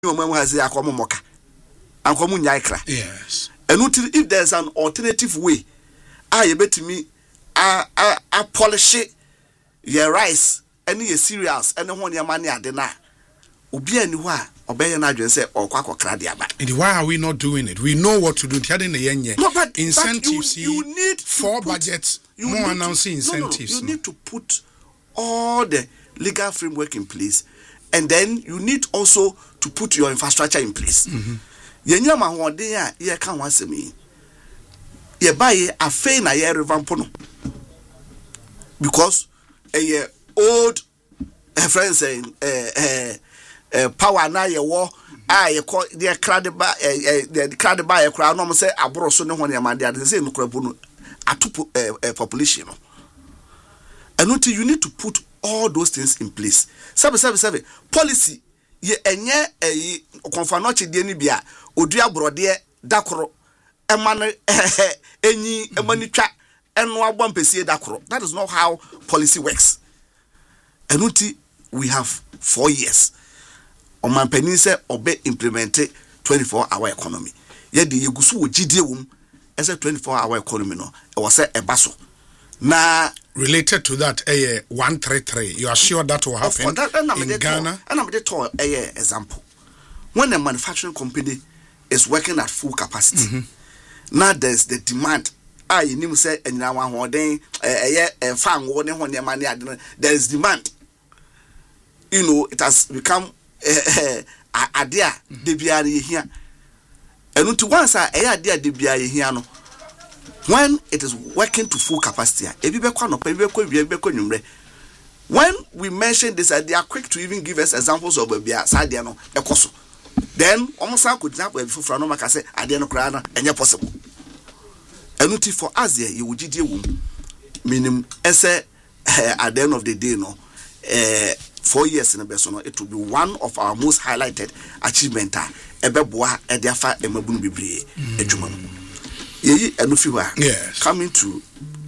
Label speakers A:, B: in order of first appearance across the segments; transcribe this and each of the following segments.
A: has akomomoka ankomu nyaikra.
B: Yes.
A: And if there's an alternative way, you bet me a polish your rice, any your cereals, and one your money at the na. Ubi anywhere, obey an address or quack cradiaba.
B: And why are we not doing it? We know what to do.
A: No, but
B: incentives.
A: You need
B: four budgets. More announcing incentives.
A: You need to put all the legal framework in place, and then you need also to put your infrastructure in place. Yenyama one day ye can once me. Ye buy a fee na ye revampono. Because a old friend saying power na ye war ye call the cradiba the cradiba ye crowd no say abro so ne ho ne ma de say no krabu atupu population no. And until you need to put all those things in place. Seven policy ye enye konfanoche de ni bia odua brode dakoro emane enyi emani twa eno abompesie dakoro. That is not how policy works. And until we have 4 years Oman Penin say obe implemented 24-hour economy. Ye de yegusu wo gidie wom as a 24-hour economy no e was say ebaso. Na
B: related to that 133, you are sure that will happen in Ghana?
A: And I'm going to example. When a manufacturing company is working at full capacity, now there's the demand. You need to say, and now one day, farm warning when your money, there is demand. You know, it has become a dear DBR here. And to once a dear DBR here, no. When it is working to full capacity, when we mention this, they are quick to even give us examples of Sadiano Ecoso. Then almost I could not before Franoma say, I didn't cry and possible. And for us, you would do minimum essay at the end of the day, no 4 years in a person, it will be one of our most highlighted achievements. Ebeboa Ediafa Emabun Bibri Ejuman.
B: Yes.
A: Coming to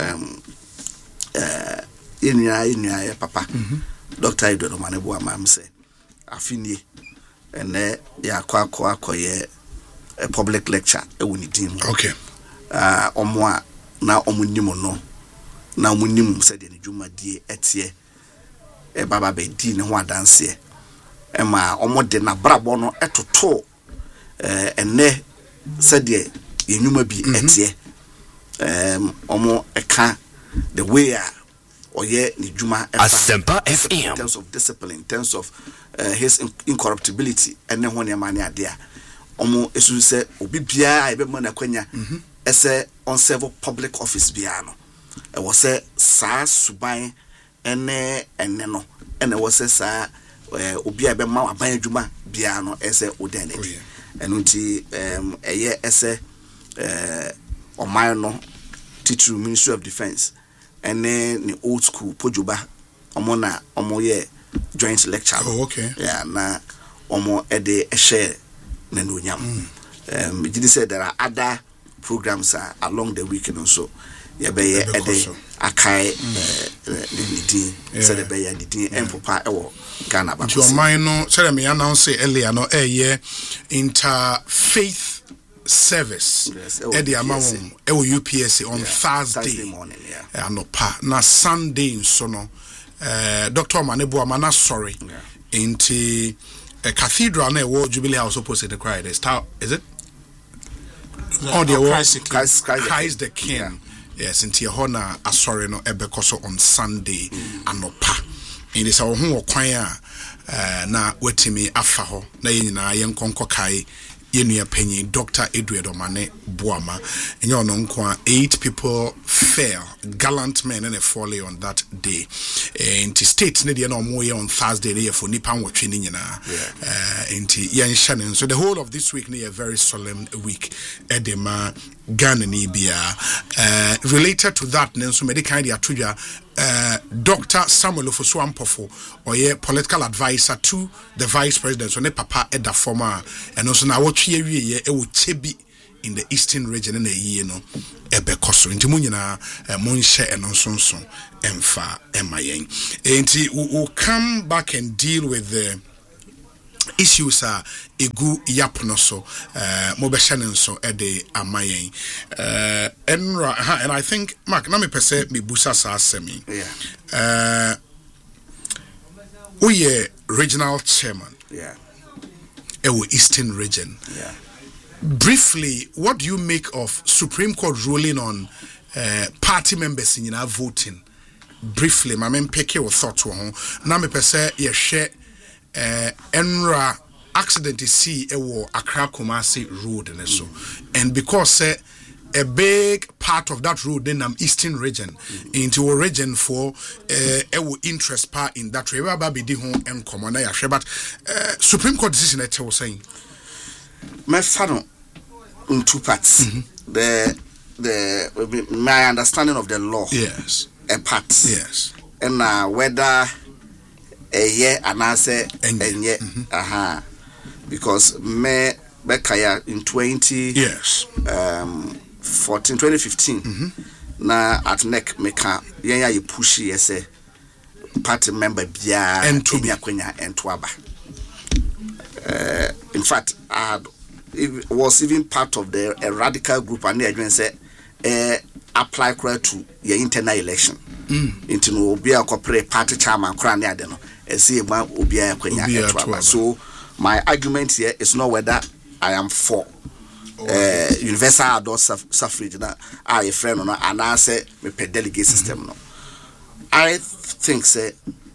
A: in papa Dr. Edward Omanebo Amam say afini and ya kwa ye a public lecture e woni din.
B: Okay.
A: Omo a na omunnim no na omunnim said the juma die etie e baba be di ne ho adanse e ma omo de na brabo no etoto ene said yenyuma bi etie omo eka the way oye ni juma
C: Asempa FM
A: in terms of discipline, in terms of his incorruptibility ene ho ne mane ade a omo esu se obi bia ebe mo na kwanya ese on serve public office bia no e wo se sa suban ene no ene wo se sa obi ebe ma aban adwuma bia no ese odene enunti eye ese Omayno Titru Ministry of Defense and then the old school Pojuba Omona Omoye joint lecture.
B: Oh, okay.
A: Yeah, na Omo Ede share Nenunyam. Did say there are other programs along the weekend also. Yabe Ede Akai Nidin said the Bay Nidin and Papa or Ghana.
B: But your mind no said me announce earlier no interfaith service Eddie Amawon UPSC on Thursday
A: morning,
B: no pa na Sunday so no Dr. Omanebo Amana sorry into a cathedral na Jubilee House opposite the cry is it Christ the King yes into honor asori no ebekoso on Sunday anopa in this our ho kwan na wetimi afa ho na yina yenkonko kai Yenua Penny, Dr. Edward Omane Boama, and you know, 8 people fell, gallant men and a folly on that day. And to state, Nadia no more on Thursday, for Nipan were training in Yan Shannon. So the whole of this week, a very solemn week, Edema, Ghana, Nibia. Related to that, Nenso Medical Atuja. Dr. Samuel Ofoswampofo or ye political advisor to the vice president so ne papa eda former and also na watch ye chebi in the eastern region in a year no ebe koso nti munyina monhye enonso emfa emayen enti we'll come back and deal with the issues are egu yapno so mobeshanen so ede amayen and I think Mark na me pese me busa sa asemi we regional chairman ewo Eastern region briefly what do you make of Supreme Court ruling on party members in voting briefly my men pick your thoughts on na me pese ye share enra accident is see Accra Kumasi road and so and because a big part of that road then Eastern region into a region for interest part in that area baby di ho and common but Supreme Court decision that was saying
A: my fan in two parts the my understanding of the law a part and whether a year and I say because me Bekaya in 2015 na at neck meka yenya ye pushi yese party member bia enya kwenya entwaba in fact it was even part of a radical group and they say apply to your internal election into no obi akopre party chairman kra ne ade no see ma obi akwenya etwa. So my argument here is not whether I am for universal adult suffrage na a friend no and I say me per delegate system no. I think say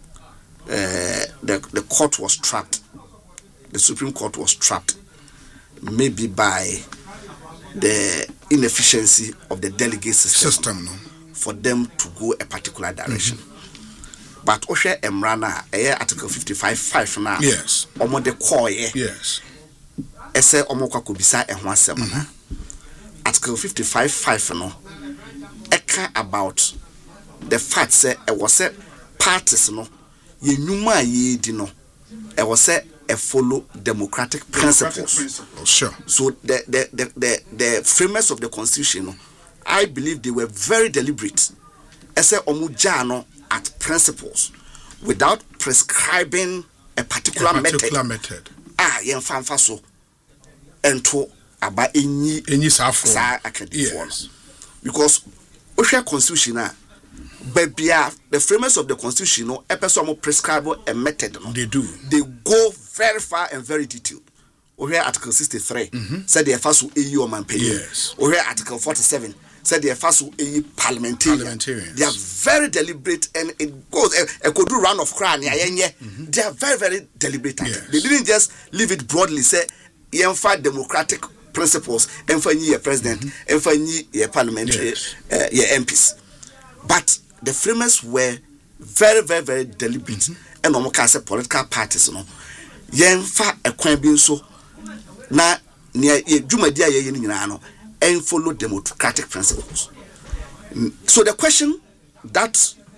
A: the court was trapped, the Supreme Court was trapped maybe by the inefficiency of the delegate system
B: no,
A: for them to go a particular direction. But Oshe Emrana, Article 55.5 now.
B: Yes.
A: Omo de core.
B: Yes.
A: Ese omo kwa kubisa ehwasem. Article 55.5 no. Eka about the fact say e was a parties no. Ye nyuma ye di no. E was a follow democratic principles.
B: Sure.
A: So the framers of the constitution no, I believe they were very deliberate. Ese omo jano at principles without prescribing a particular method. Yen fanfa so ento aba enyi sa academic. Because Osha constitution babia the framers of the constitution no a person prescribe a method no.
B: They do.
A: They go very far and very detailed. Osha article 63 said the first EU man pay.
B: Yes.
A: Osha article 47 said the first parliamentarians. They are very deliberate and it goes a could do round of crown. They are very, very deliberate.
B: Yes.
A: They didn't just leave it broadly, say fight democratic principles and for ye president and for ye parliamentary ye MPs. But the framers were very, very, very deliberate and almost political parties no. Fa a coin so na near Jumadia ye no and follow democratic principles. So the question that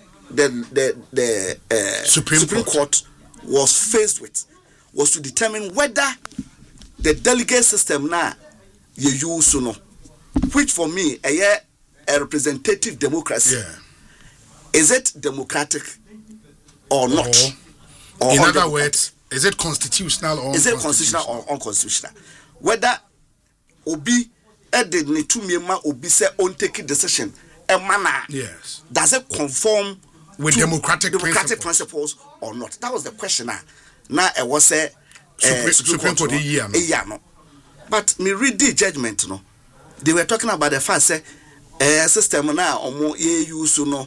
A: the Supreme Court was faced with was to determine whether the delegate system now you use no, which for me a representative democracy. Is it democratic or not?
B: Or in other words, is it constitutional or
A: is it constitutional or unconstitutional? Whether Obi did need to me Obi say on taking decision a manner.
B: Yes.
A: Does it conform
B: with democratic
A: principles or not? That was the question. Now it was a
B: Supreme Court
A: no. But me read the judgment no. They were talking about the fact say system now omo ye use no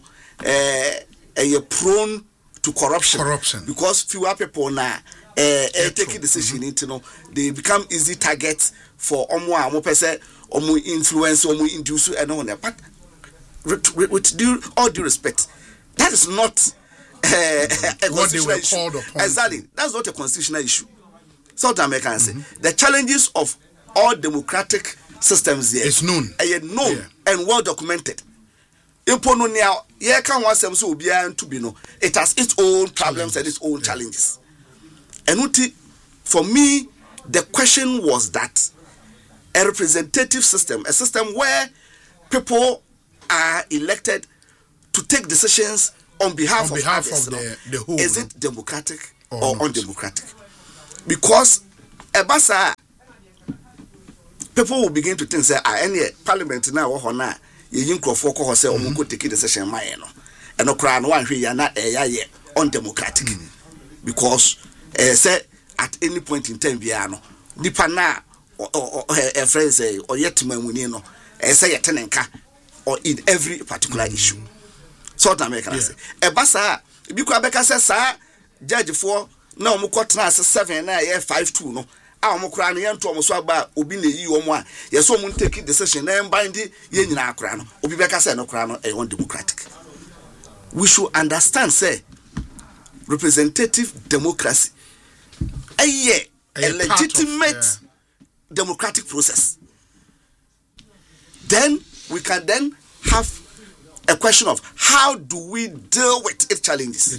A: prone to corruption because fewer people now taking decision into no they become easy targets for omo person omo influence omo induce and on there. But with all due respect, that is not
B: what they were called upon.
A: Exactly, that's not a constitutional issue. South America say the challenges of all democratic systems here
B: is known
A: and well documented. It has its own problems and its own challenges. And for me, the question was that a representative system, a system where people are elected to take decisions on behalf of others,
B: the whole,
A: is it democratic or undemocratic? because ebasa people will begin to think say any parliament na wo ho na ye nkrofo ko ho say o go take the session man no eno kra no wan hwe ya na ye undemocratic because say at any point in time bia no nipa na a friend say or yet mamuni no say yetenenka or in every particular issue so that make say ebasa bi kwa beka say sa judge for na omo kotena 7 na ye 5-2 no a omo kra no ye nto omo so aba obi na yi omo a ye so omo take decision na bind ye nyina akra no obi beka say no kra no e undemocratic. We should understand say representative democracy a legitimate democratic process. Then we can then have a question of how do we deal with its challenges.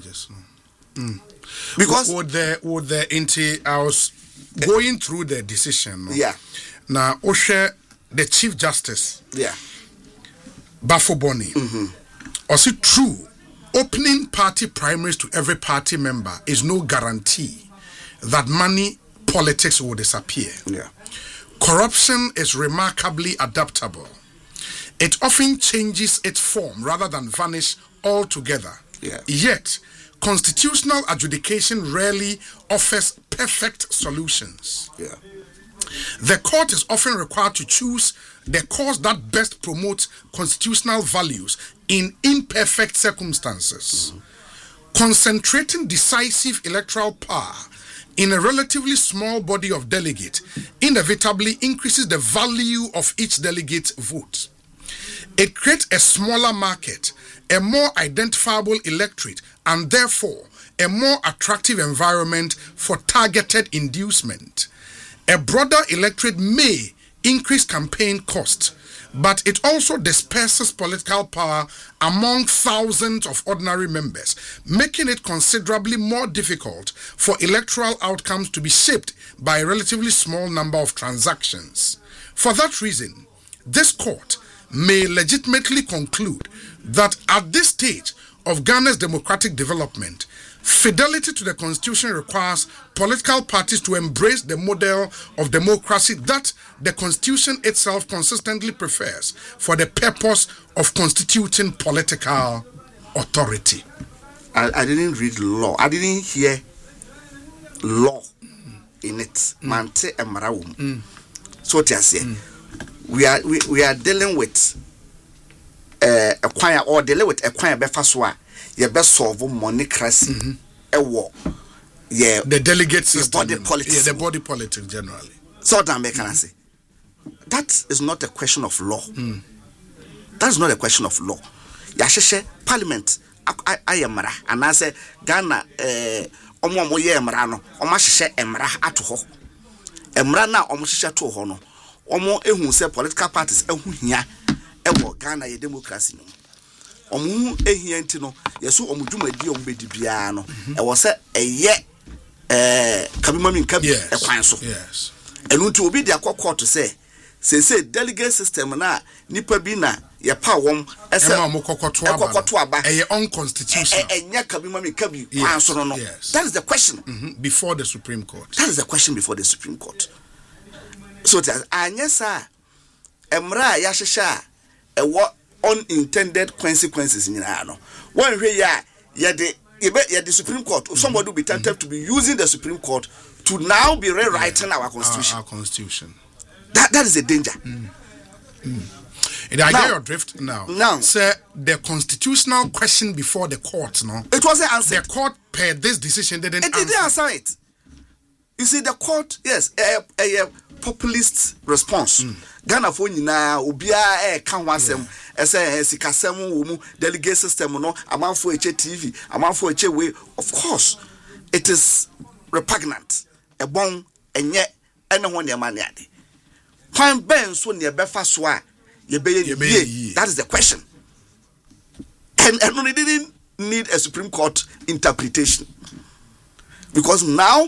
A: Because
B: would the I was going through the decision.
A: Yeah.
B: Now Oshe, the Chief Justice.
A: Yeah.
B: Bafo Boni. Was it true? Opening party primaries to every party member is no guarantee that money politics will disappear.
A: Yeah.
B: Corruption is remarkably adaptable. It often changes its form rather than vanish altogether.
A: Yeah.
B: Yet, constitutional adjudication rarely offers perfect solutions.
A: Yeah.
B: The court is often required to choose the course that best promotes constitutional values in imperfect circumstances. Concentrating decisive electoral power in a relatively small body of delegates inevitably increases the value of each delegate's vote. It creates a smaller market, a more identifiable electorate, and therefore a more attractive environment for targeted inducement. A broader electorate may increase campaign costs, but it also disperses political power among thousands of ordinary members, making it considerably more difficult for electoral outcomes to be shaped by a relatively small number of transactions. For that reason, this court may legitimately conclude that at this stage of Ghana's democratic development, fidelity to the constitution requires political parties to embrace the model of democracy that the constitution itself consistently prefers for the purpose of constituting political authority.
A: I didn't read law. I didn't hear law in it. Mante emrawum. So to say, we are dealing with a choir or dealing with a choir befaswa. You best solve monocracy. Yeah,
B: the delegate system,
A: body politics.
B: Yeah, the body politics generally.
A: So that can I say, that is not a question of law. That is not a question of law. Yasheshe Parliament. I am mara, and I say Ghana. Omo ye mara no. Omo sheshe emra atoho. Emra na omo sheshe to ho no. Omo ehun say political parties ehun hia. Ewo Ghana ye democracy no. Omu ehia nti no yeso omudwumadi ombedi bia no e wo se eye kabimami nkabi e kwan so
B: yes
A: enu nti obi dia court say delegate system na nipa bi na ye pa wom ese ekokoto aba
B: eye unconstitutional
A: enya kabimami nkabi kwan so no. That is the question
B: before the Supreme Court.
A: That is the question before the Supreme Court. So that anyesa emra ya hwehwe a what unintended consequences in no one way ya the Supreme Court somebody will be tempted to be using the Supreme Court to now be rewriting our constitution.
B: Our constitution.
A: That is a danger.
B: And I get your drift now. Sir, the constitutional question before the court, no?
A: It wasn't answered.
B: The court per this decision didn't
A: answer it. You see, the court, yes, a populist response. Ghana for nyina obia kan wasem ese sikasem wo mu delegate system no amanfo eche TV amanfo eche way. Of course it is repugnant e bon enye ene ho ne mane ade kwan ben so ne befa so a ye be that is the question, and we didn't need a Supreme Court interpretation because now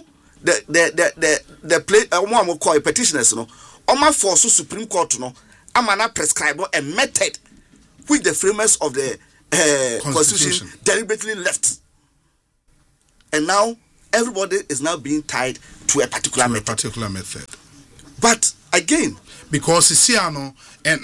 A: the play call petitioners no Oma force Supreme Court no amana prescribe a method which the framers of the Constitution deliberately left, and now everybody is now being tied to a particular method. But again,
B: because Isiano and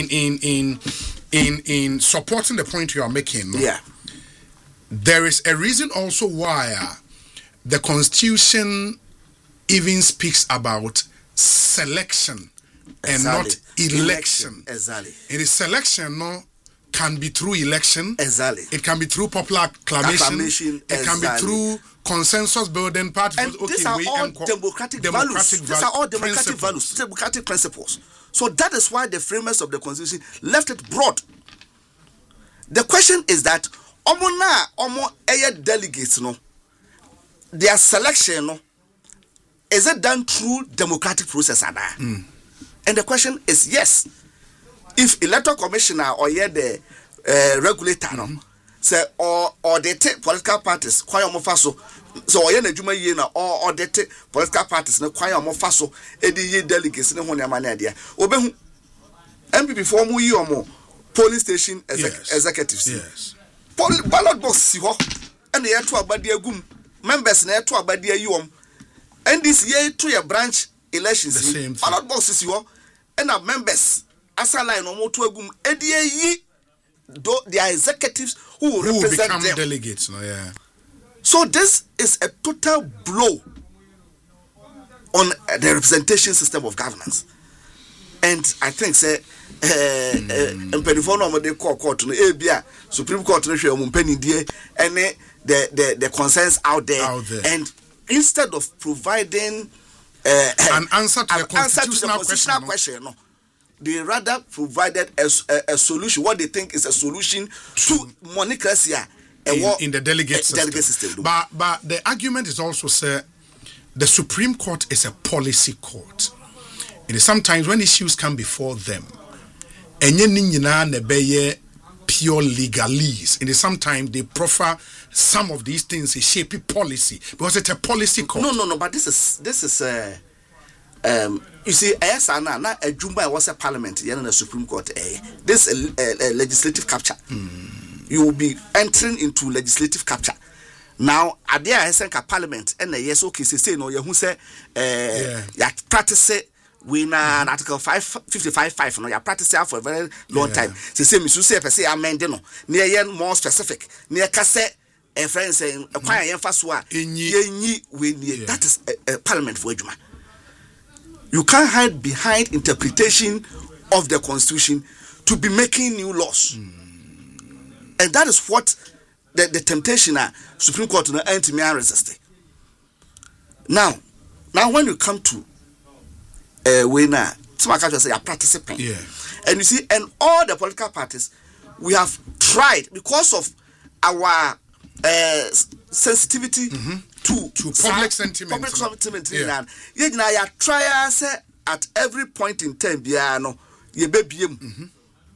B: in supporting the point you are making,
A: yeah,
B: there is a reason also why the Constitution even speaks about selection and not election.
A: Exactly.
B: It is selection, no, can be through election.
A: Exactly.
B: It can be through popular acclamation. It can be through consensus building parties.
A: And these are all democratic values. These are all democratic values, democratic principles. So that is why the framers of the Constitution left it broad. The question is that omo delegates, no, their selection, no, is it done through democratic process? And the question is yes. If electoral commissioner or the regulator, no, say or they take political parties, kwaya mo faso, so or na juma ye na or they take political parties na kwaya mo faso, edi ye delegates ne ho ne amana dia. Obehu MPP for mu yi omo polling station executives.
B: Yes.
A: Ballot box si ho and ye to abade agum members na to abade ayi om. And this year to your branch elections, ballot box si ho and our members asala no mo to agum edi ayi their executives who represent
B: become
A: them.
B: Delegates, no, yeah.
A: So this is a total blow on the representation system of governance. And I think say court no ebia Supreme Court no hwe mo mpani die ene the concerns out there. And instead of providing
B: an answer to the constitutional question,
A: no, they rather provided a solution, what they think is a solution to monocracy
B: in the delegate system. But the argument is also say the Supreme Court is a policy court. It is sometimes when issues come before them, and pure legalese. It is sometimes they prefer some of these things a shapy policy because it's a policy court.
A: No. But this is you see, na a Jumba was a parliament, the Supreme Court. This is a legislative capture. You will be entering into legislative capture. Now, at the SNK parliament, and yes, okay, say no, you say, ya practice it. We na Article 55 no, you practice it for a very long time. Say, Miss say, per se, amend no, near more specific, near cassette. A friend saying, a quiet emphasis, that is a parliament for Ejuma. You can't hide behind interpretation of the Constitution to be making new laws. And that is what the temptation Supreme Court no anti-me resisted. Now when you come to winner, say a participant.
B: Yeah.
A: And you see, and all the political parties, we have tried because of our sensitivity to
B: public sentiment.
A: You try at every point in time, biano, ye bebiem.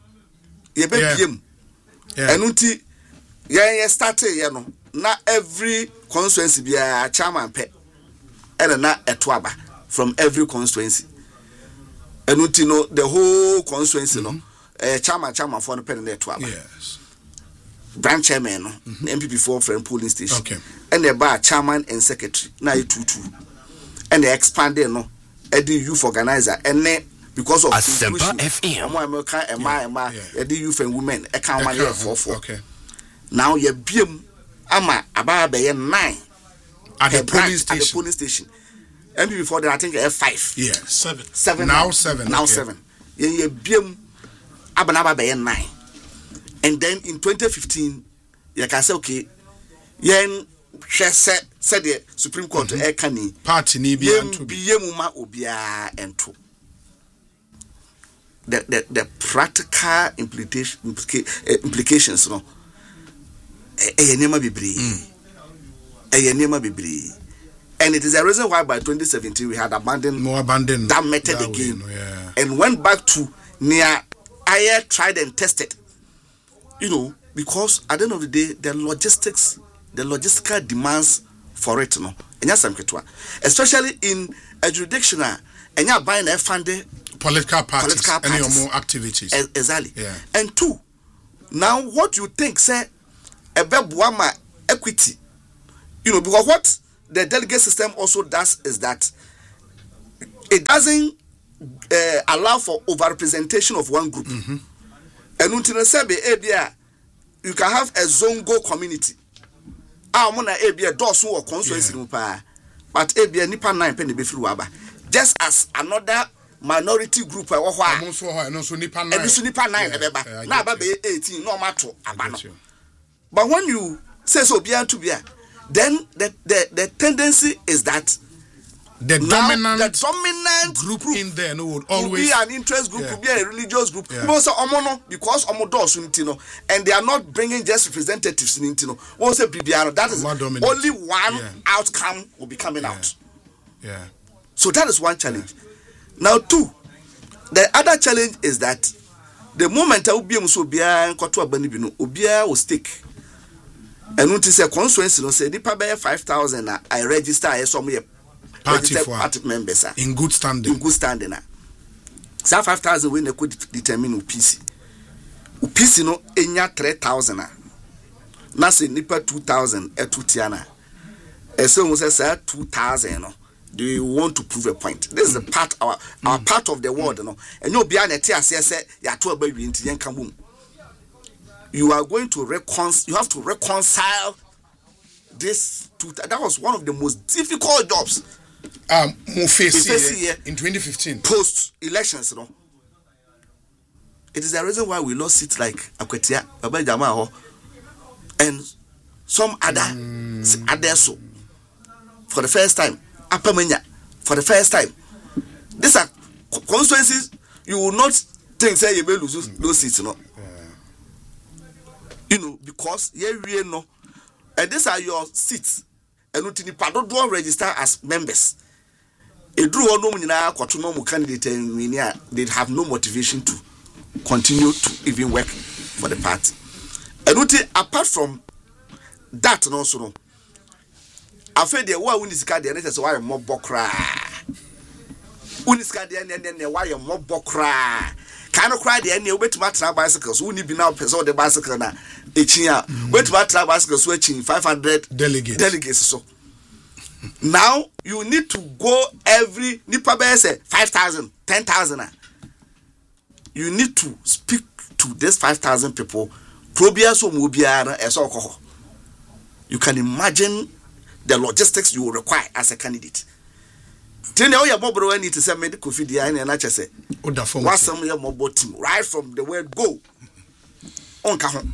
A: And until ye started, not every constituency be a chairman pet, and not a twaba from every constituency. And until the whole constituency, chairman for the pen and twaba.
B: Yes.
A: Branch chairman, MPP for friend polling station. Okay. And the bar chairman and secretary, now 2-2. And they expanded, the youth organizer, and then because of
C: Asempa FM,
A: the youth and women, a count 4.
B: Okay.
A: Now you beam ama about 9
B: at the polling
A: station. MPP for that, I think 5.
B: Yeah,
A: 7.
B: Now 7.
A: Now 7. You beam abanaba 9. And then in 2015, you can say, okay, yen said the Supreme Court kani
B: party ni
A: biyemuma obia ento. The practical implications, no. Eyenema bibri. And it is a reason why by 2017 we had abandoned that method again, and went back to near I tried and tested. Because at the end of the day, the logistical demands for it, especially in a jurisdictional, and you're buying a funded
B: political parties and more activities.
A: Exactly. Yeah. And 2, now what you think, say, a bebuama equity, because what the delegate system also does is that it doesn't allow for overrepresentation of one group. And until you can have a zongo community. Mona ebia dosu or constituency but ebia nipa 9 penny be free waba. Just as another minority group nipa 9 na ba be 18 no matter abano. But when you say so bia to bia, then the tendency is that
B: the dominant
A: group
B: in there would always
A: be an interest group, could be a religious group. Because and they are not bringing just representatives in Intino. That is only one outcome will be coming out.
B: Yeah.
A: So that is one challenge. Now, 2, the other challenge is that the moment I will be will stick. And when say constituency, no say nipa 5,000 I register somewhere. Party members
B: in good standing.
A: So 5,000 when they could determine UPC. UPC no enya 3,000. Na say nipa 2,000 etutiana. So we say 2,000 no. Do you want to prove a point? This is the part our part of the world no. And you be an say ya to about you into yankamum. You are going to you have to reconcile this that was one of the most difficult jobs.
B: In 2015
A: post elections, it is the reason why we lost seats like Akwetia, Baba Jamaho, and some others for the first time. Apamenya for the first time. These are constituencies you will not think say you may lose those seats, because we know, and these are your seats. And don't register as members. They have no motivation to continue to even work for the party. And apart from that, also, I feel the war when this card the is why more bokra. When this card the why more bokra. Cannot cry the any wait to matter bicycles. Who need be now person the bicycle na echia. Wait to matter bicycles switching 500 delegates so. Now you need to go every nipa say 5,000, 10,000. You need to speak to this 5,000 people. You can imagine the logistics you will require as a candidate. Right from the word go on kahon.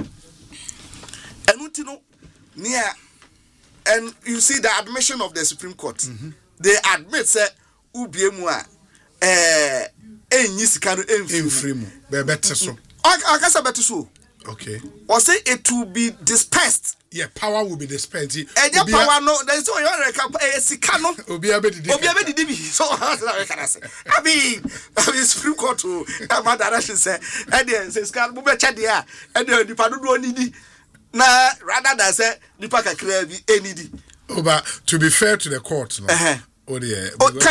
A: And you see the admission of the Supreme Court. They admit say ubiemwa
B: okay.
A: Or say it will be dispersed.
B: Yeah, power will be dispersed.
A: Power no, there's no sikano. So I mean Supreme Court to my direction say and then says can move chadia and then the padu do need na rather than say the pack clear be any.
B: But to be fair to the court, no.
A: Can you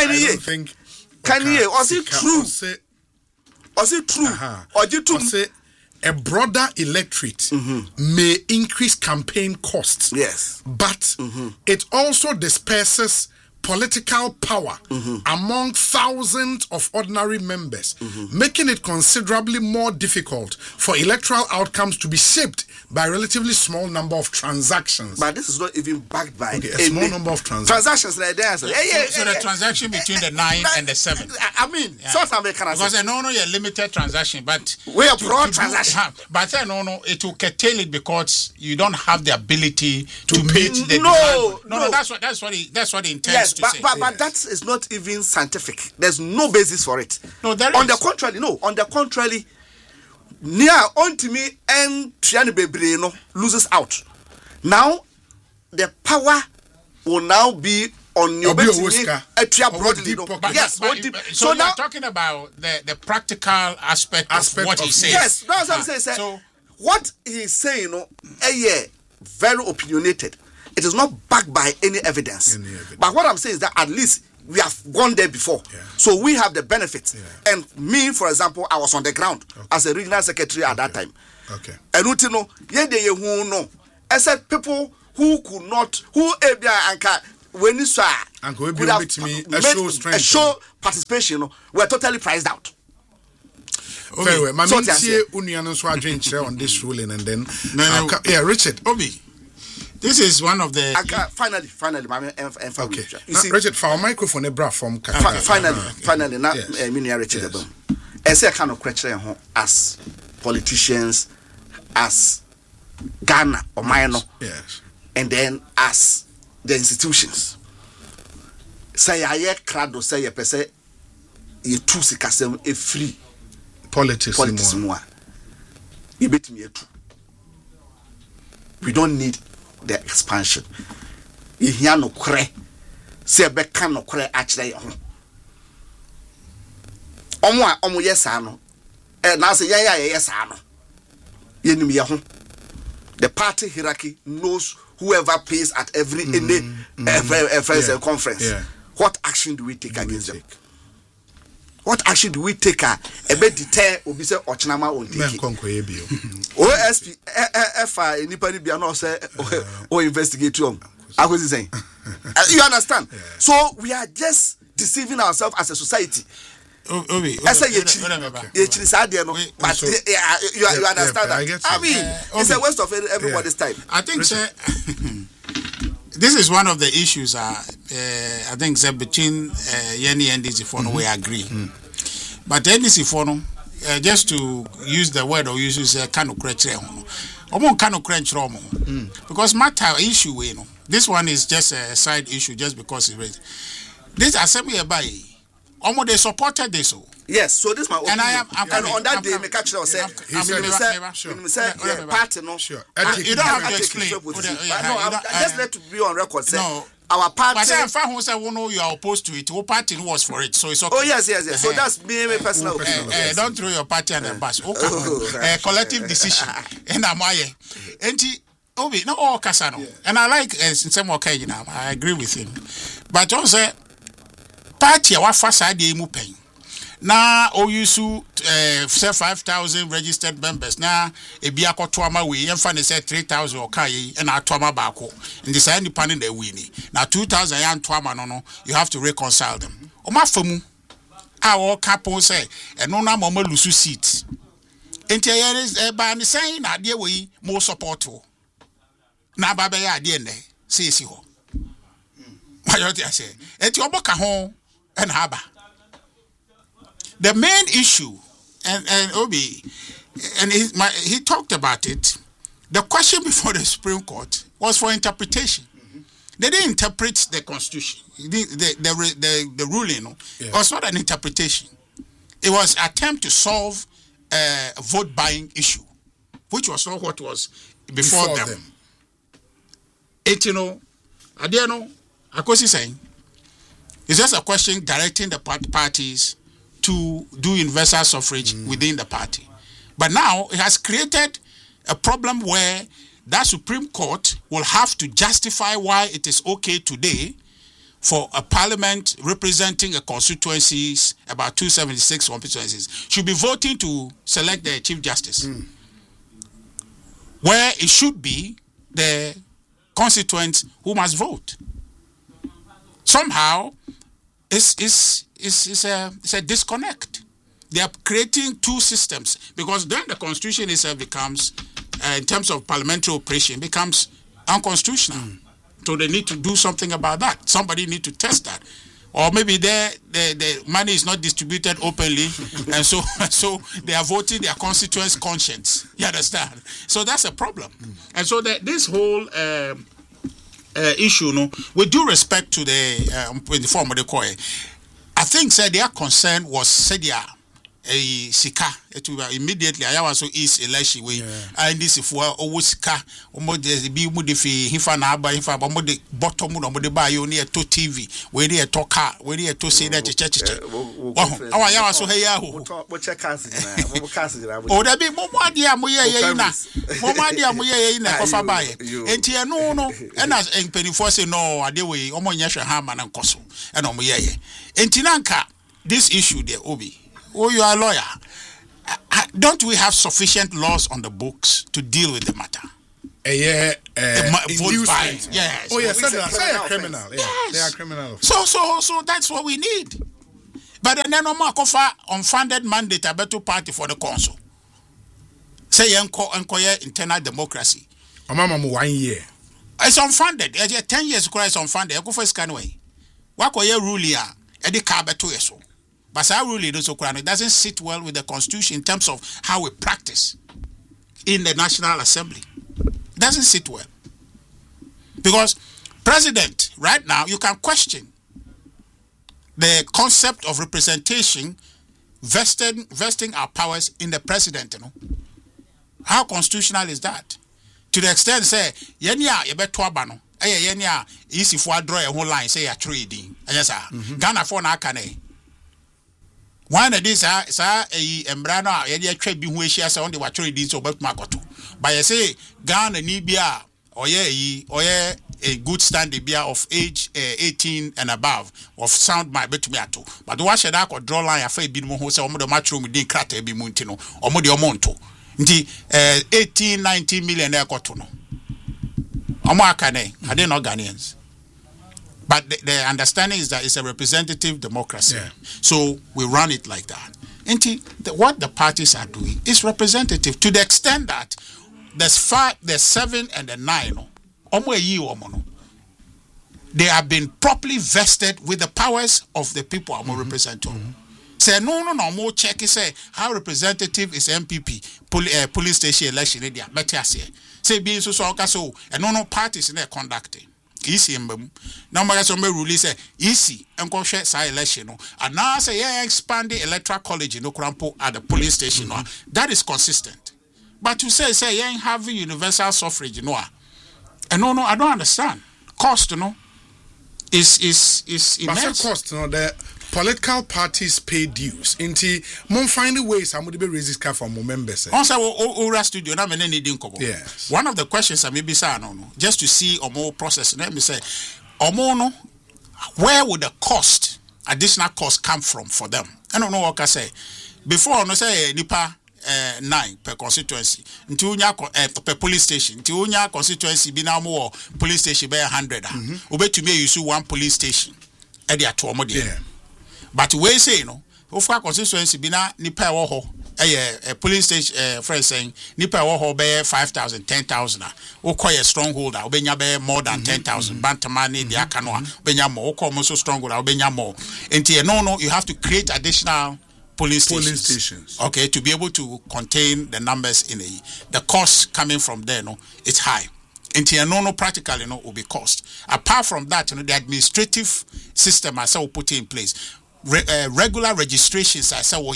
A: or say true? Or say true? Or you to
B: say a broader electorate may increase campaign costs.
A: Yes.
B: But it also disperses political power among thousands of ordinary members, making it considerably more difficult for electoral outcomes to be shaped by a relatively small number of transactions.
A: But this is not even backed by
B: a small number of transactions.
C: So the transaction between the 9 and the 7.
A: I mean,
C: because no, a limited transaction, but
A: we are broad transaction.
C: But no, it will curtail it because you don't have the ability to meet the
A: demand.
C: No, that's what he intends to say.
A: But that is not even scientific. There's no basis for it.
C: No, there
A: on
C: is.
A: On the contrary, near onto me and Triani Bebrino loses out. Now the power will now be on your broadly.
C: Yes, so now you're talking about the practical aspect of what he says.
A: Yes, that's what I'm saying. So what he's saying, very opinionated. It is not backed by any evidence. But what I'm saying is that at least we have gone there before. So we have the benefits. And me, for example, I was on the ground as a regional secretary at that time. And I said people who could not, when you saw
B: a
A: show participation, we're totally priced out.
B: Very well. My on this ruling and then Richard
C: Obi. This is one of the
A: finally my
B: okay. Richard, for our microphone, a bra from
A: finally, not Richard. As a kind of question as politicians, as Ghana or Minor,
B: yes,
A: and then as the institutions. Say I crowd say a person you two sikasem a free
B: politics
A: more. You bet me too. We don't need the expansion. You hear no cray. Say be can no cray actually. Omo yes ano. Na say yes ano. Yenim ye ho. The party hierarchy knows whoever pays at every conference.
B: Yeah.
A: What action do we take against them? What action do we take? A bit deter obi say ochinama on take. OSP FI anybody be no say or investigate you. I was saying. You understand?
B: Yeah.
A: So we are just deceiving ourselves as a society. But you understand that? I mean, it's a waste of everybody's time.
C: I think this is one of the issues. I think between Yeni and NDC for we agree, but NDC for just to use the word or use kanu crunch because matter issue this one is just a side issue just because it raised this assembly by. They supported this.
A: Yes, so this is my opinion.
C: And
A: and on that day, me catch you say, party no.
B: Sure.
C: You don't have to explain.
A: Just let to be on record. Say our party.
C: But I found who said, you are opposed to it. Your party was for it, so it's okay.
A: Oh yes. So that's me personal opinion.
C: Don't throw your party under the bus. Okay. Collective decision. And I'm Obi, no all Casano. And I like some okay, I agree with him. But also party wa fasa de mu pen na oyusu say 5,000 registered members na ebi akoto ama we yemfa ne say 3,000 okai e na ato ama baako ndi say nipa ne na wini na 2,000 ya nto ama no you have to reconcile them o ma famu a wo kapo say eno na mo lusu seat enti ye ba ne say na ade we mo support wo na ba be ya ade ne say si ho ayoti ase enti oboka ho and haba. The main issue, and Obi, and he talked about it. The question before the Supreme Court was for interpretation. They didn't interpret the Constitution. The ruling was not an interpretation. It was an attempt to solve a vote buying issue, which was not what was before them. Akosi saying. It's just a question directing the parties to do universal suffrage within the party. But now it has created a problem where that Supreme Court will have to justify why it is okay today for a parliament representing a constituencies, about 276 constituencies, should be voting to select the Chief Justice. Where it should be the constituents who must vote. Somehow, it's a disconnect. They are creating two systems because then the constitution itself becomes, in terms of parliamentary operation, becomes unconstitutional. So they need to do something about that. Somebody need to test that. Or maybe the money is not distributed openly, and so they are voting their constituents' conscience. You understand? So that's a problem. And so this whole issue, with due respect to the form of the court, I think their concern was a sika. It will immediately. I was so east election way. And this if we sika, the be mudifi hifa na aba hifa, the bottom of the buy you near to TV, where they talk car, where they to say that church. Oh, I was so here. Oh, there be more dear Muya, Momadia Muya in a coffee buy. And tia no, and as en penny force no, I do way, Omonyasha Haman and Koso, and Omuya. And Tinanka, this issue there, Obi. Oh, you are a lawyer. Don't we have sufficient laws on the books to deal with the matter? vote buying. Yes.
B: Oh yes,
A: It's a
B: say a
A: criminal
B: criminal.
A: offense.
B: Yeah,
C: Yes.
B: they are criminal.
C: So that's what we need. But then no more offer unfunded mandate about party for the council. Say enquire internal democracy.
B: Mama 1 year.
C: It's unfunded. 10 years it's unfunded. I go for scan way. Wakoye rule ya edi ka beto yeso. But our rule it doesn't sit well with the constitution in terms of how we practice in the National Assembly. It doesn't sit well. Because president, right now, you can question the concept of representation vesting our powers in the president. You know? How constitutional is that? To the extent, say, yenya yebeto abano. Yenya easy for draw a whole line, say a trading. Yes, sir. Ghana for na kane. One of these are a embrano, a trade being where she has only what trading so about Makoto. But I say Ghana Nibia or a good standing beer of age 18 and above of sound my bet me ato. But what should I draw line a fair bit more who say the matchroom within crater be muntino or modio monto. 18-19 million ekotono. Omakane, are they not Ghanaians? But the understanding is that it's a representative democracy.
B: Yeah.
C: So we run it like that. And what the parties are doing is representative to the extent that there's 7 and the 9. They have been properly vested with the powers of the people I'm representing. Say no, more check say how representative is MPP police station election area. Say being so and no parties in their conducting. Easy number some release say easy and go share side election and now say expand the electoral college in Okrampo at the police station. That is consistent. But to say having universal suffrage, and no, I don't understand. Cost, is immense.
B: But cost, the political parties pay dues. Inti, mom find ways I'm going to raise this car for more members.
C: Also, Ora studio, na mene need inkobo.
B: Yes.
C: One of the questions I may be saying, just to see or more process. Let me say, no, where would the additional cost come from for them? I don't know what I say. Before, no say nipa 9 per constituency. Nti unya per police station. Nti unya constituency be now more police station by 100. Ube to me use one police station. Edi ato omodi.
B: Yeah.
C: But we say Ofa constituency be na nipa wo a police station friend saying nipa wo ho be 5,000 10,000 okoye stronghold obenya be more than 10,000 bantamani the aka no obenya more okomo so stronghold obenya more enti no you have to create additional police stations. Okay, to be able to contain the numbers in the cost coming from there it's high. No practically will be cost. Apart from that, the administrative system I say put in place. Regular registrations I say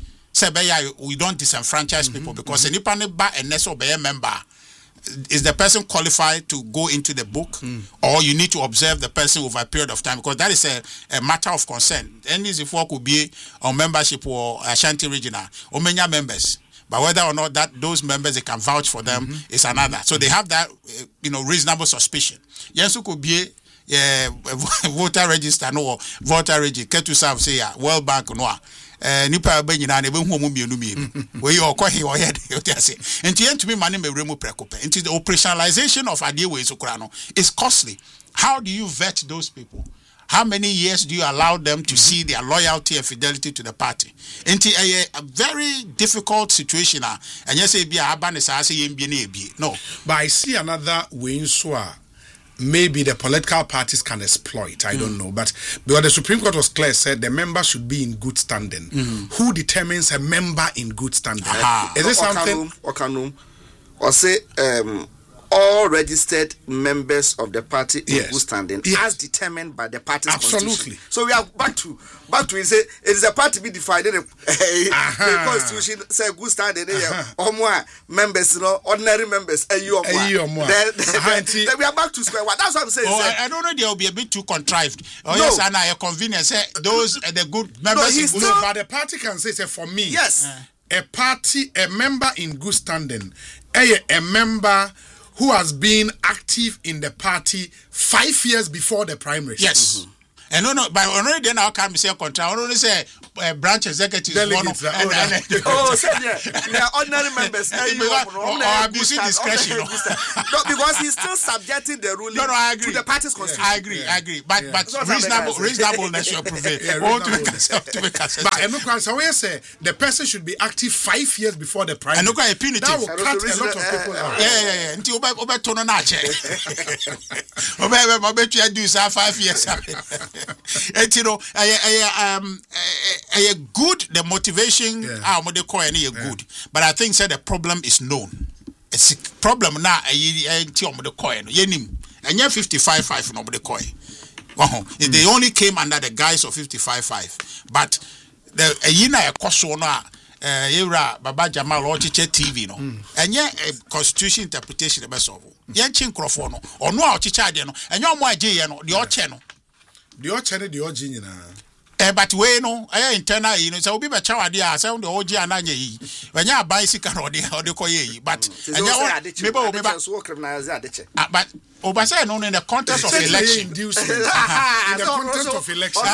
C: we don't disenfranchise people because any ba and neso be a member. Is the person qualified to go into the book or you need to observe the person over a period of time because that is a matter of concern. And if work could be on membership or Ashanti Regional or many members. But whether or not that those members they can vouch for them is another. So they have that reasonable suspicion. Yes, who could be voter register no voter register to serve say World Bank no nipa ba nyina na be hu mu mienu we okohe o head say enti to me mane mewremu prekope enti the operationalization of ade we so kura no is costly. How do you vet those people? How many years do you allow them to see their loyalty and fidelity to the party? Enti a very difficult situation and you say bia aba ne say yembie na ebie no.
B: But I see another way in so maybe the political parties can exploit. I don't know. But because the Supreme Court was clear, said the member should be in good standing. Who determines a member in good standing? Is it something?
A: Or say all registered members of the party in good standing as determined by the party's constitution. So we are back to we say it is a party be divided the constitution say good standing or more members, ordinary members then we are back to square one. That's what I'm saying.
C: I don't know, they will be a bit too contrived. Yes, and I convenience those the good members
B: but the party can say for me a member in good standing a member who has been active in the party 5 years before the primaries.
C: Yes. And no, but already then I'll come say contract. Only say branch executives.
B: Delegates,
A: Oh, so they are ordinary members.
C: Or abusing discretion.
A: No, because he's still subjecting the ruling
C: I agree.
A: to the party's constitution.
C: I agree. But reasonableness should prevail.
B: But so we say the person should be active 5 years before the primary.
C: And look at a punitive.
B: That will cut a lot of people out.
C: Yeah. Until Obe Tono Nache. Obe do 5 years. And you know, a good the motivation good. But I think the problem is known. It's a problem now. The coin. And you're 55.5 no the coin. They only came under the guise of 55.5. But the yina a kosona Baba Jamal or TV no. And yeah, a constitution interpretation the best of. Yan chin crofono or no chicha no. And your more jay no the channel.
B: The channel the origin.
C: But we no, internal, so be a child idea, sound the OG and Anye. When you are bicycle or the coye, but but Obasa no in the context of election.
B: In the context of election.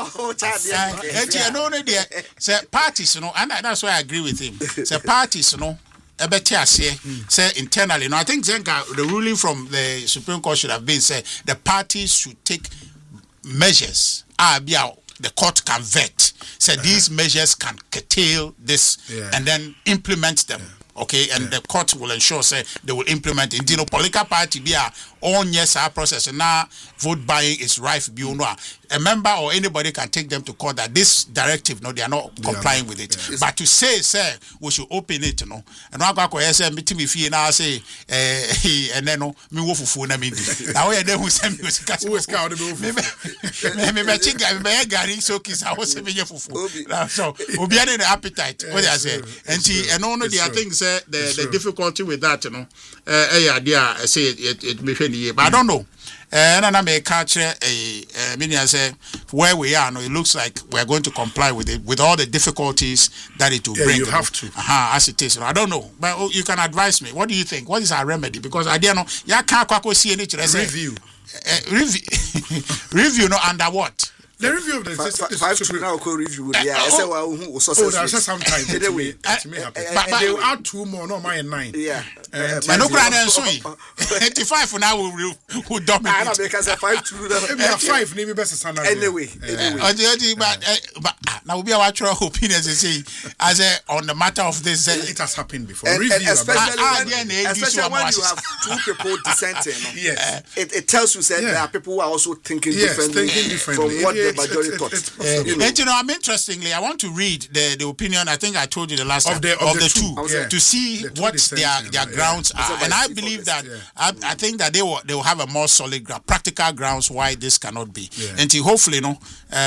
C: Say parties, and that's why I agree with him. Say parties, say internally. No, I think the ruling from the Supreme Court should have been say the parties should take measures. The court can vet. So these measures can curtail this and then implement them. Okay, and the court will ensure say they will implement it. You know, political party be on yes our process and now vote buying is rife beyond. A member or anybody can take them to court that this directive they are not complying with it. Yes. But to say we should open it, and I go say meeting me fee now say and then me wo fufu na me di. Now we dey who send me who is count me chicken me gari so kiss I was say me fufu. So obi any the appetite what they say. And no the things the difficulty with that say it me but I don't know. And I may catch meaning say where we are now it looks like we are going to comply with it with all the difficulties that it will bring.
B: You have to
C: as it is. I don't know, but you can advise me. What do you think? What is our remedy? Because I don't know. You can't see any review. Review no under what?
B: The review of the
A: 5-2 now review. Yeah, I say
B: that's sometimes it may happen. But they will add 2 more, not my 9.
A: Yeah.
C: And no grand and sweet. 85 for now will dominate.
A: I because 5-2.
B: Maybe 5, maybe best
A: anyway.
C: But now we are our opinions as on the matter of this.
B: It has happened before.
A: Review, especially when you have 2 people dissenting.
B: Yes.
A: It tells you that there are people who are also thinking differently from what the majority thought.
C: I'm interestingly, I want to read the opinion. I think I told you the last time of the two to see what their grounds are, and I believe that I think that they will have a more solid practical grounds why this cannot be. And hopefully, but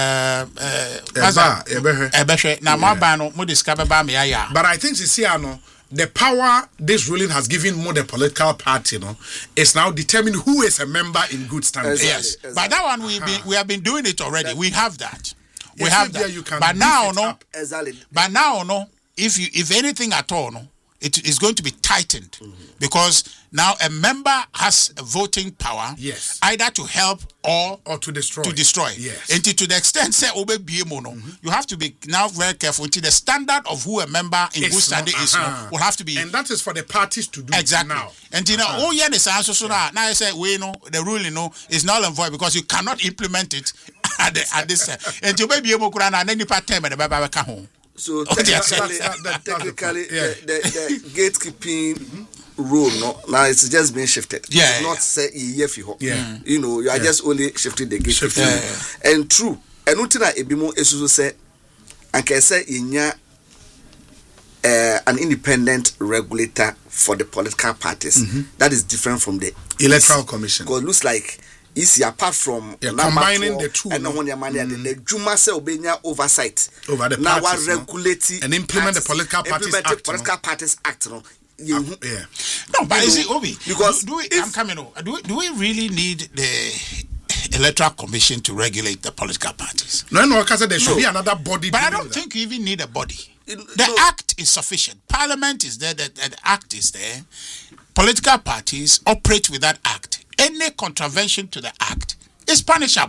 B: I think the power this ruling has given more the political party, is now determining who is a member in good standing.
C: Yes, but that one we have been doing it already. We have that. We
B: yes,
C: have that.
B: You can
C: but now,
A: exactly.
C: But now, if anything at all, it is going to be tightened because now a member has a voting power, either to help or
B: to destroy.
C: Yes. And to the extent say you have to be now very careful until the standard of who a member in good standing is will have to be.
B: And that is for the parties to do
C: exactly
B: now.
C: And this answer so now I say the ruling is null and void because you cannot implement it at this and to be able to and any part time at the Baba home.
A: So technically, the gatekeeping rule now it's just been shifted. It's not say you are just only shifting the gatekeeping. And true. And nothing that ebimo esusu say and can say inya an independent regulator for the political parties. That is different from the
B: Electoral Commission.
A: Because it looks like easy apart from
B: combining the two
A: and when the Juma say obenya oversight
B: over the
A: now
B: parties,
A: regulate
B: and implement the political
A: parties act
C: no, but is it Obi?
A: Because
C: do we really need the Electoral Commission to regulate the political parties?
B: No, because there should be another body.
C: But I don't think you even need a body. The act is sufficient. Parliament is there. The act is there. Political parties operate with that act. Any contravention to the act is punishable.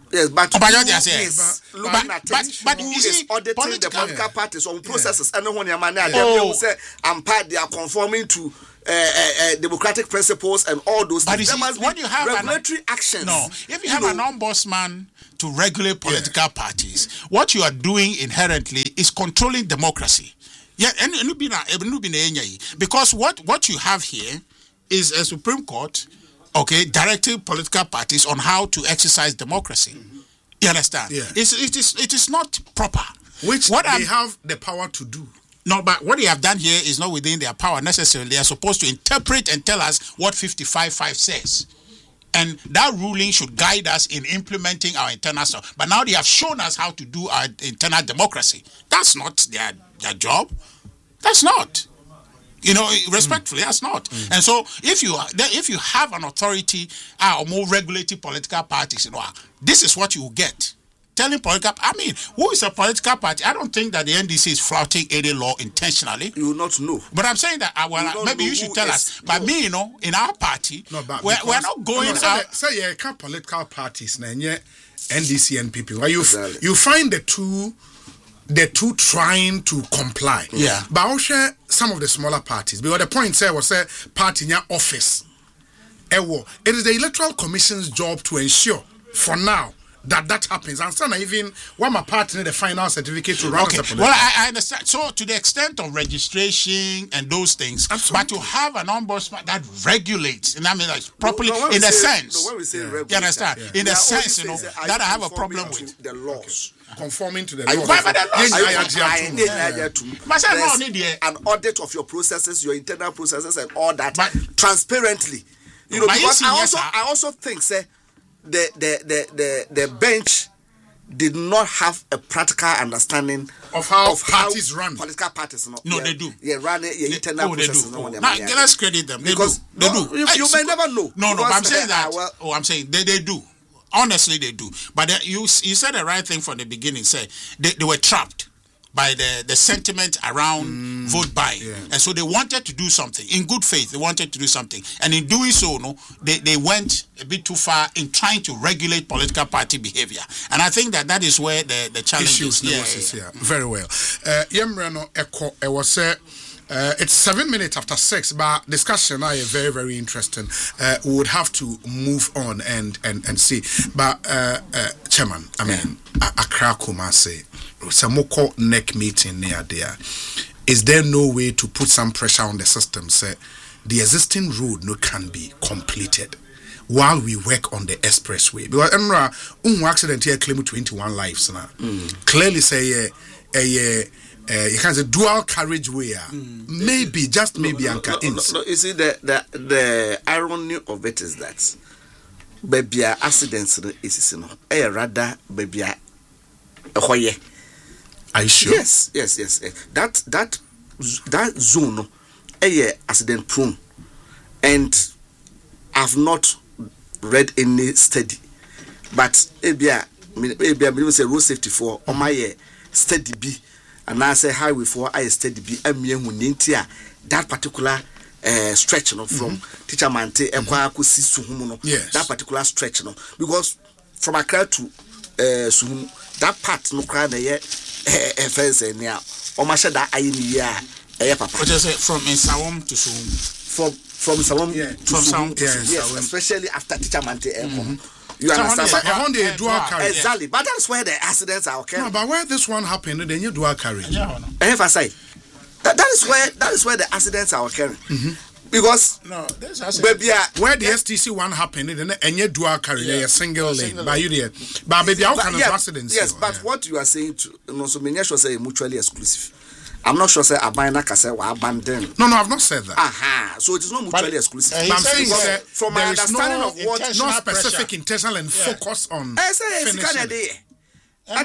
A: Yes, but
C: but
A: who
C: you say,
A: is looking at it?
C: but
A: Who
C: you
A: is
C: see,
A: auditing the political parties on processes? And when your man
C: Oh.
A: say, I'm part, they are conforming to democratic principles and all those
C: But
A: things.
C: you
A: There
C: see,
A: must
C: when
A: be
C: you have
A: regulatory actions.
C: No, if you have an ombudsman to regulate political parties, what you are doing inherently is controlling democracy. Yeah, because what you have here is a Supreme Court, okay, directing political parties on how to exercise democracy. You understand?
B: Yeah.
C: It is not proper.
B: Which
C: What
B: they have the power to do.
C: No, but what they have done here is not within their power necessarily. They are supposed to interpret and tell us what 55.5 says. And that ruling should guide us in implementing our internal stuff. But now they have shown us how to do our internal democracy. That's not their job. That's not. Respectfully, that's not. And so if you have an authority or more regulating political parties, this is what you will get. Telling who is a political party? I don't think that the NDC is flouting any law intentionally.
A: You will not know.
C: But I'm saying that maybe you should tell us. But me, in our party, we're not going out.
B: Say you can't political parties, NDC and NPP. Where you find the two trying to comply.
C: Yeah.
B: But also some of the smaller parties. Because the point was party in your office. It is the Electoral Commission's job to ensure, for now, that happens. And so even when my party need the final certificate to run.
C: Okay. Well, I understand. So to the extent of registration and those things,
B: absolutely.
C: But to have an ombudsman that regulates, and properly
A: when
C: in a
A: say,
C: sense.
A: When we say
C: you understand? Yeah. In a sense, that I have a problem with
A: the laws.
B: Conforming to the
A: laws. An audit of your processes, your internal processes, and all that transparently. Because I also think, the bench did not have a practical understanding
B: of how parties run.
A: Political parties,
C: no, they do.
A: Yeah, run internal processes.
C: Now, let's credit them. They do.
A: You may never know.
C: No, but I'm saying that. I'm saying they do. Honestly, they do. But you said the right thing from the beginning. Say they were trapped by the sentiment around vote buying. Yeah. And so they wanted to do something. In good faith, they wanted to do something. And in doing so, they went a bit too far in trying to regulate political party behavior. And I think that is where the challenge is.
B: Yeah. Very well. Yemreno Eko, I was say, it's 7 minutes after 6, but discussion is very, very interesting. We would have to move on and see. But Chairman, Accra Kumasi, Samoko neck meeting near there. Is there no way to put some pressure on the system? Say the existing road can be completed while we work on the expressway. Because accident here claim 21 lives now. Clearly say you can say dual carriageway. Maybe just maybe anchor in.
A: No, you see the irony of it is that baby accidents is rather baby hoye.
B: Are you sure?
A: Yes. That zone accident prone, and I've not read any study, but maybe say road safety for my study B, and I say highway for I study B. That particular stretch from Teacher Mante
B: yes.
A: That particular stretch because from Accra to Suhum, that part no cry a fence near or my that I papa.
C: What you say from Sawam to Suhum?
A: From Sawam to Suhum. Yes, especially after Teacher Mante. You understand? Exactly, but that's where the accidents are occurring.
B: No, but where this one happened, then you do a carry.
A: Emphasize that is where the accidents are occurring. Because baby,
B: where the STC one happened, and you do a carry a single lane. But you there, but baby, how can accidents?
A: Yes, but what you are saying to so many should say mutually exclusive. I'm not sure say abandon can say abandon.
B: No, I've not said that.
A: So it is not mutually exclusive.
B: I'm saying
A: from my understanding of what
B: no specific intentional and focus on.
A: I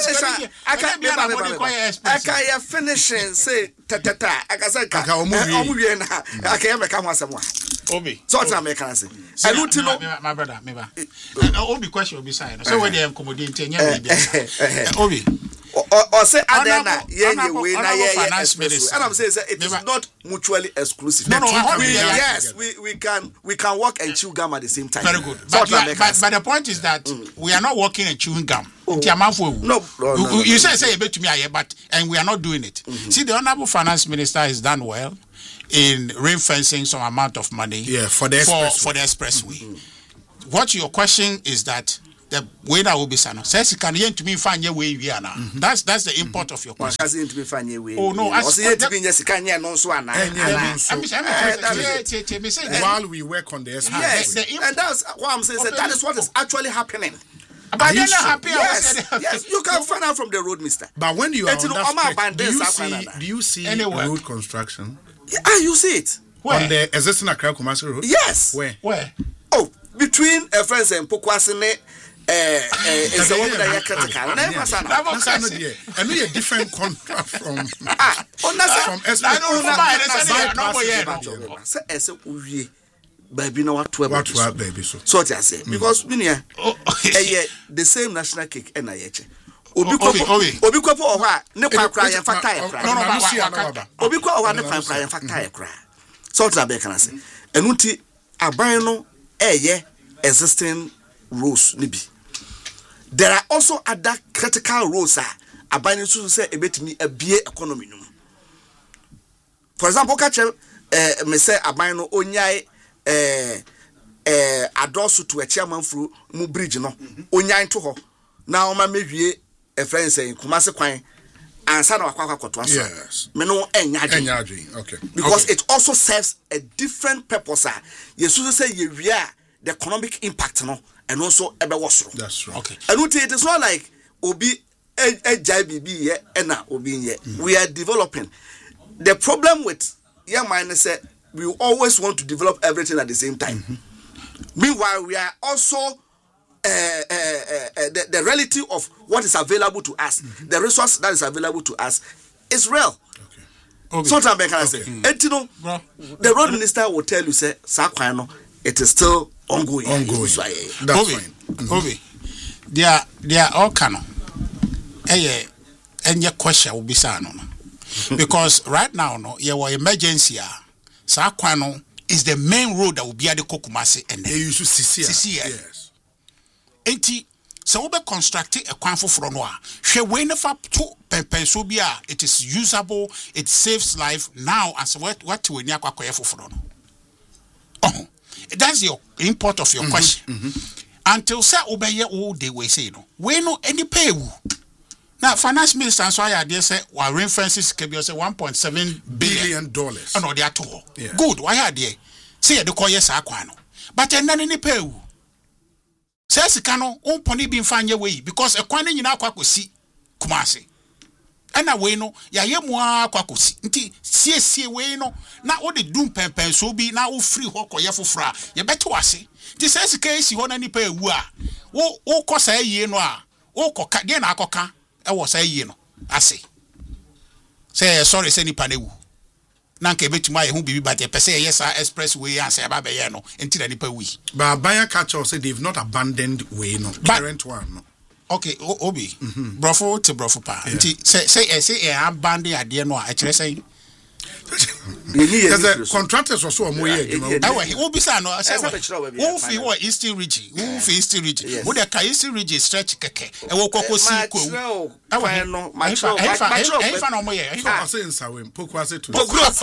A: can't finish and say tata. I can say I can't make someone.
C: Obi.
A: So what I can say. I don't know
C: my brother. Obi question will be signed. So when they accommodate Obi.
A: or say Adena,
C: finance minister.
A: And I'm saying it is not mutually exclusive.
C: No,
A: yes, we can walk and chew gum at the same time.
C: Very good. But the point is that we are not walking and chewing gum. No. You say a bit to me, but and we are not doing it. See, the honorable finance minister has done well in ring fencing some amount of money
B: for the
C: expressway. What your question is that the way that will be sano says can you to me find your way we are now. That's the import of your question. Oh no,
B: while we work on the expressway.
A: Yes, and that's what I'm saying. That is what is actually happening.
C: But they're not happy.
A: Yes, you can find out from the road, mister.
B: But when you are on that do you see road construction?
A: Yeah, you see it.
B: Where? On the existing Accra Kumasi road?
A: Yes.
B: Where?
A: Oh, between friends and Pokwasine, it's a woman that you're critical.
B: And we a different contract from
A: baby, no what
B: baby so.
A: So what I say because we near the same national cake and I Obi kwapo oha ne kwankra ye fakta ye kra. Obi kwa oha ne kwankra ye fakta ye kra. So what be can say. Enu nti aban no existing rules ni bi. There are also other critical rules aban so say ebetimi abie economy no. For example, catch me say aban no onyai adosu to a chairman through mu bridge no onyai to ho na o ma mewie a friend saying Kumasi kwan ansa na wakwa kwato aso me no enyaje
B: okay
A: because it also serves a different purpose yesu say ye wia the economic impact no and also ebe wosoro
B: that's right
C: okay
A: and it is not like obi JBB ye na obi ye we are developing. The problem with young man is that we always want to develop everything at the same time. Meanwhile, we are also the reality of what is available to us, the resource that is available to us is real. Okay. Sometimes I can say, the road minister will tell you, say, Sakwano, it is still ongoing.
B: That's fine.
C: Okay. They are all canon. And your question will be sano. Because right now, your emergency, Sakwano is the main road that will be at the Kumasi and
B: they used to see.
C: Yes. Enti so we be constructing a kwan for no a hwe we never to pensobia it is usable, it saves life now as what we nya kwakoye foforo no. Oh, that's your import of your question. Until say obeye all the way say no. We no any pay wu. Now, finance minister and so I say our ring fences can be say $1.7 billion. Oh no, they are too. Yeah. Good. Why are they? Say the call yes, Aquano. But then any pay. Says Cano, on pony being found your way because a quantity in our quacosi, Kumasi. And a way no, ya yemwa quacosi. See, way no, now all the doom pen so be now free hawk or yafu fra. You better was it. This is the case you want any pay wa. Oh, cost a year no. Oh, coca, then I coca. I was a year no. I say sorry, say ni panewu. Nanke beti my who be but per se yes expressway and say about no until any per we.
B: But buyer catcher say they've not abandoned way no current one no.
C: Okay, Obi. Brofo to brofo pa. Say abandon idea no actually say
B: because the contractors also are more
C: he will be say no who fi what Eastern region who the Eastern region stretch keke e wo kokosi ko
A: no
C: I
B: say in Sawem Pokwase to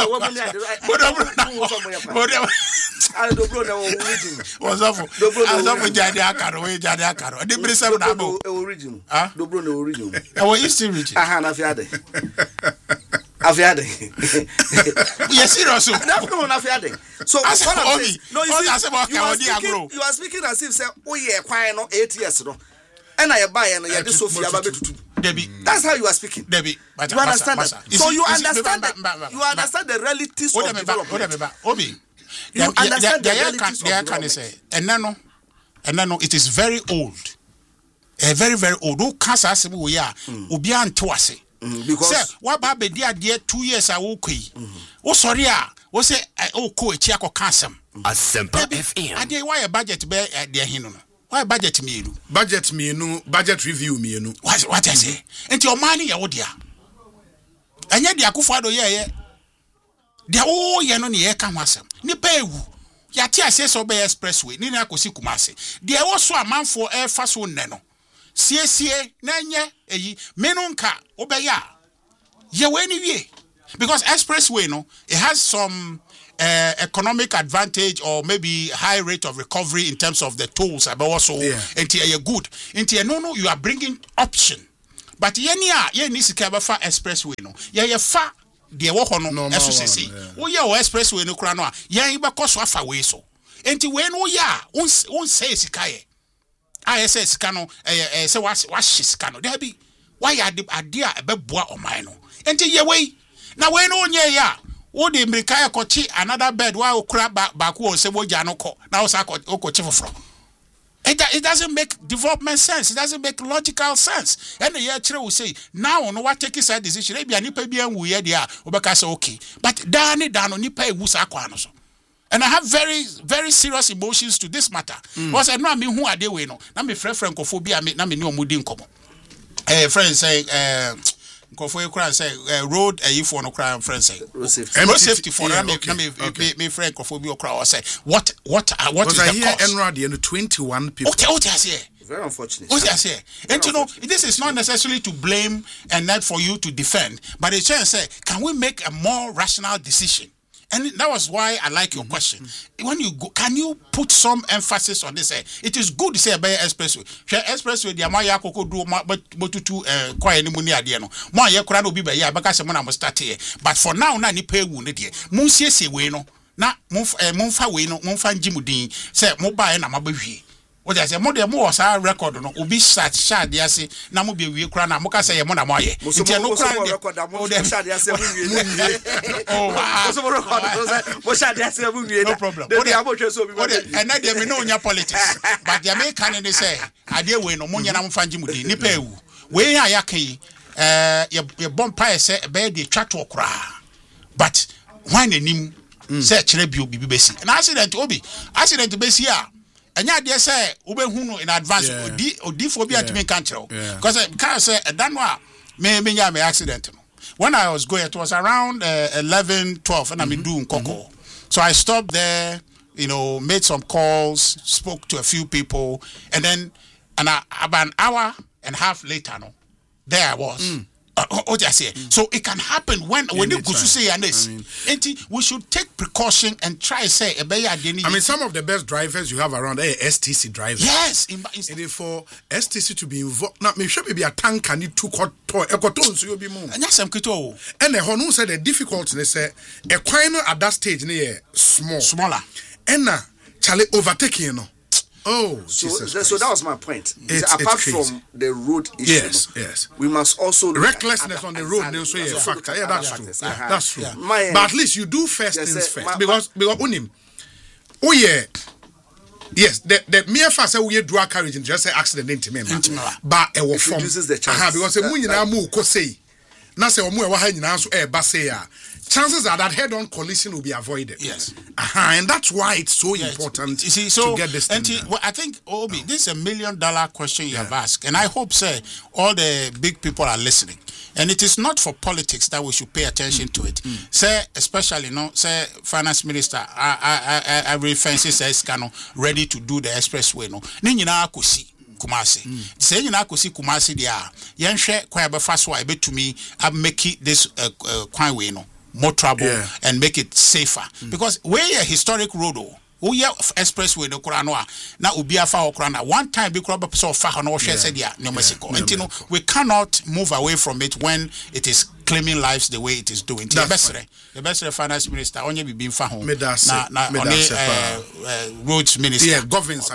C: what's up jadi akaro the brisem na bo
A: origin dobro no origin
C: our Eastern region
A: na fiade afiade
C: yes serious
A: that's come on afiade so what I'm saying no you are speaking as if say kwan no 8 years no and I buy no ye Sophia babetutu
C: Debbie
A: that's how you are speaking Debbie you understand that so you understand the realities of development
C: Obi
A: you understand the realities of
C: development say and no it is very old very very old who cancer asibu we are obi antwase because say what ba be dia 2 years a wo koi wo sorry a wo say o ko echi akọ kasem
D: Asempa FM
C: ade why budget be dia hin no Why budget me?
B: Budget review me.
C: What I say? And your money, ya wodia. And yet, the Akufado, yeah. They are all yan on the air come wasam. Nipe wu. Yatia says obey expressway. Nina Kosi Kumasi. They are also a man for air fast one neno. CSA, Nanya, Menonka, Obeya. Yeah, anyway. Because expressway, no, it has some economic advantage or maybe high rate of recovery in terms of the tolls. But also, until you're good. Until no, you are bringing option. But yeah, needs to cover for expressway, no. Yeah, far. The wohono SCC. Oh yeah, expressway no krano. Yeah, you because of away so. Enti when oh yeah, un say sikaye. I say sikano say what sikano. There be why are the idea a beboa o mine no. Enti ye way. Na when oh yeah. O de mrikaya kochi another bed wa okra back wo say wo no ko. Na o sa okochi foforo. It doesn't make development sense. It doesn't make logical sense. And the year will say, now on what take his decision, maybe a nipa be and we are okay. But Dani Dano nipa wusa. And I have very, very serious emotions to this matter. Because I know I mean who are they we know. Now me friend francophobia, na me no mudi nkomo. Friend say Kofo Kran say road if no cry friend say road safety for me friend Kofo bi okra say what is the cost?
B: Enrad 21 people.
A: Very unfortunate.
C: And you know, this is not necessarily to blame and not for you to defend, but it's just say, can we make a more rational decision? And that was why I like your question. When you go, can you put some emphasis on this? It is good to say about expressway. Expressway, the Amaya Coco do but to quite any money idea. No, more Yakurano be by ya because I'm going to start here. But for now, Nani pay wounded here. Monsieur Seweno, na Monfa Weno, Monfa Jimudin, say mobile and Amabi. What I say, more than more sa record no obi shad ya say na mo be wi kra na mo ka say mo na mo aye ntia no kra record mo shad ya say mo wi oh wow so mo record mo shad ya say mo wi no problem dey abotwe so bi and na dey me no nya politics but the American they say ade we no mo nya na mo fanji mu di nipa ewu we ya ya kai ye bompa say be dey twa to kra but when anim say kire bi obi be si na accident be si a anya dey say ubehunu in advance odi for be at me cancer because can say that one me accident when I was going it was around 11-12 and I'm doing Coco so I stopped there, you know, made some calls, spoke to a few people, and then about an hour and a half later there I was. So it can happen when you go to say this. We should take precaution and try say. I
B: mean, some of the best drivers you have around are STC drivers.
C: Yes,
B: for STC to be involved. Now, maybe should be a tank and it took hot toy. So you'll be more.
C: And that's some kito.
B: And the Honu said the difficulty. They say a quino at that stage near smaller. And now, Charlie overtaking. Oh,
A: so that was my point. Apart from the road issue,
B: yes,
A: we must also
B: recklessness on the road. Also a factor. Yeah, that's true. That's true. Yeah. But at least you do first things first because unim. Oh yeah, yes. The mere fact that we do carriage and just say accident into me, but it will form
A: reduces the chances.
B: Because the money na mu ko say. Na say omo e wa ha nyina so e ba say a. Chances are that head-on collision will be avoided.
C: Yes.
B: And that's why it's so important to get this thing done.
C: Well, I think, Obi, this is $1 million question you have asked. And I hope, sir, all the big people are listening. And it is not for politics that we should pay attention to it. Say, especially, say, Finance Minister, I really fancy says, ready to do the expressway. Nina Kusi. Kumasi. Say you na kosi Kumasi dia. Yenhwe kwa be fa so a be to me make this kwan way no more trouble and make it safer because we a historic road we expressway no kura no na obi afa okura na one time be kura be so fa no hwe say dia no Mexico and we cannot move away from it when it is claiming lives the way it is doing. The best finance minister only be being fa home roads minister
B: governance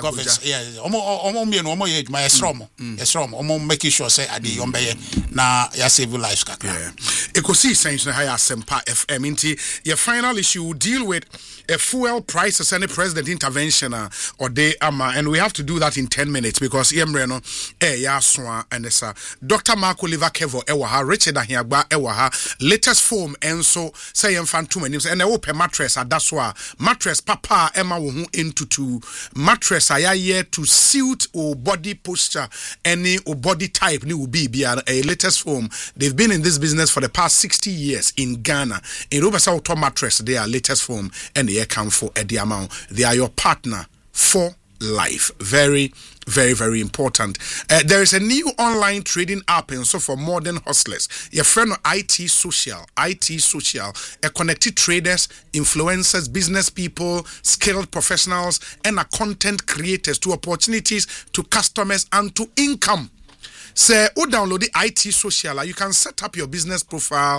C: making sure say ade yombeye na ya save lives kakra
B: ekosi sense na high Asempa FM inti your final issue will deal with a fuel prices and a president intervention or day and we have to do that in 10 minutes because yemre no ya so and Dr. Mark Oliver Kevo ewa ha Richard Ahiagba ɛwɔ ha latest foam enso say yɛmfa ntom anim sɛ ɛna wopɛ mattress adaso a mattress papa ɛma wo ho entutu mattress ayɛ to suit o body posture any o body type ni will be a latest foam. They've been in this business for the past 60 years in Ghana. In Robasa Auto Mattress, they are latest foam and they account for the amount. They are your partner for life. Very, very, very important. There is a new online trading app and so for modern hustlers. Your friend IT Social, a connected traders, influencers, business people, skilled professionals, and a content creators to opportunities, to customers, and to income. Say, download the IT Social. You can set up your business profile